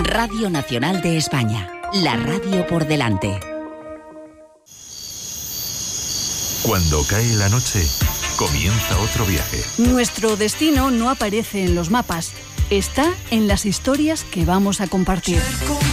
Radio Nacional de España, la radio por delante. Cuando cae la noche, comienza otro viaje. Nuestro destino no aparece en los mapas, está en las historias que vamos a compartir.